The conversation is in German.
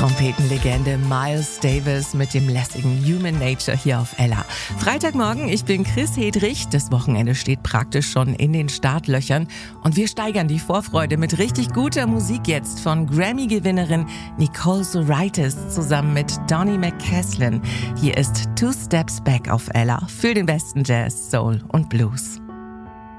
Trompetenlegende Miles Davis mit dem lässigen Human Nature hier auf Ella. Freitagmorgen, ich bin Chris Hedrich. Das Wochenende steht praktisch schon in den Startlöchern und wir steigern die Vorfreude mit richtig guter Musik jetzt von Grammy-Gewinnerin Nicole Zuraitis zusammen mit Donny McCaslin. Hier ist Two Steps Back auf Ella für den besten Jazz, Soul und Blues.